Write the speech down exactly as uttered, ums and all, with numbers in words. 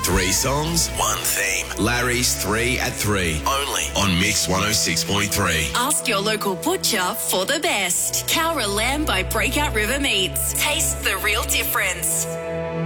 Three songs, one theme. Larry's Three at Three. Only on Mix one oh six point three. Ask your local butcher for the best. Cowra lamb by Breakout River Meats. Taste the real difference.